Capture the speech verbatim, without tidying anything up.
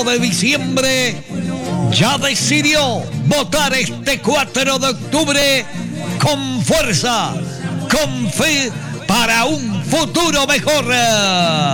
de diciembre ya decidió votar este cuatro de octubre con fuerza, con fe para un futuro mejor.